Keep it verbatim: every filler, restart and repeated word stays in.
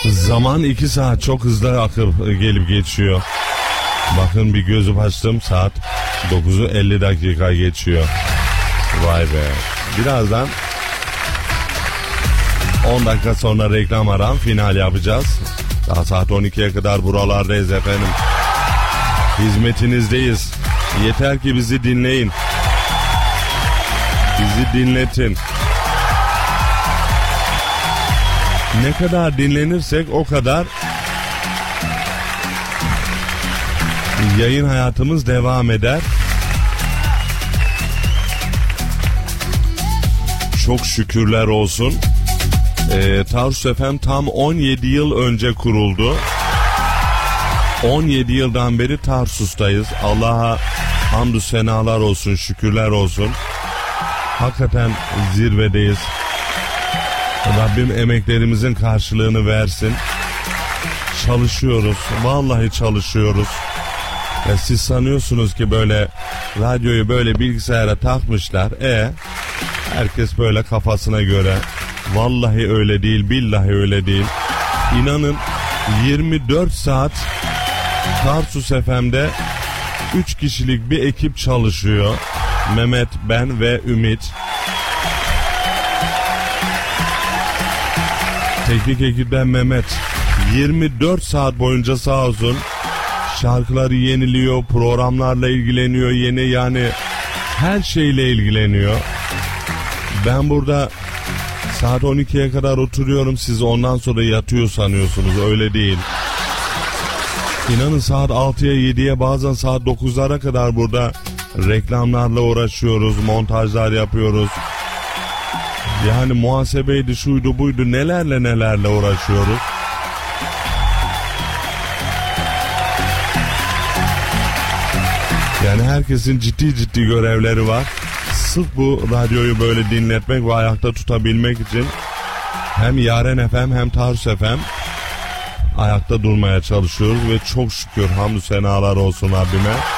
Zaman iki saat çok hızlı akıp gelip geçiyor. Bakın bir gözü açtım, saat dokuzu elli dakika geçiyor. Vay be. Birazdan on dakika sonra reklam aran, final yapacağız. Daha saat on ikiye kadar buralardayız efendim. Hizmetinizdeyiz. Yeter ki bizi dinleyin. Bizi dinletin. Ne kadar dinlenirsek o kadar yayın hayatımız devam eder. Çok şükürler olsun. Ee, Tarsus F M tam on yedi yıl önce kuruldu. on yedi yıldan beri Tarsus'tayız. Allah'a hamdü senalar olsun, şükürler olsun. Hakikaten zirvedeyiz. Rabbim emeklerimizin karşılığını versin. Çalışıyoruz. Vallahi çalışıyoruz. Ya siz sanıyorsunuz ki böyle radyoyu böyle bilgisayara takmışlar. E herkes böyle kafasına göre. Vallahi öyle değil, billahi öyle değil. İnanın yirmi dört saat Tarsus F M'de üç kişilik bir ekip çalışıyor. Mehmet, ben ve Ümit. Teknik ekipten Mehmet yirmi dört saat boyunca sağ olsun şarkıları yeniliyor, programlarla ilgileniyor, yeni yani her şeyle ilgileniyor. Ben burada saat on ikiye kadar oturuyorum, siz ondan sonra yatıyor sanıyorsunuz, öyle değil. İnanın saat altıya yediye bazen saat dokuzlara kadar burada reklamlarla uğraşıyoruz, montajlar yapıyoruz. Yani muhasebeydi, şuydu buydu, nelerle nelerle uğraşıyoruz. Yani herkesin ciddi ciddi görevleri var. Sırf bu radyoyu böyle dinletmek ve ayakta tutabilmek için hem Yaren F M hem Tarsus F M ayakta durmaya çalışıyoruz ve çok şükür hamdü senalar olsun Rabbime.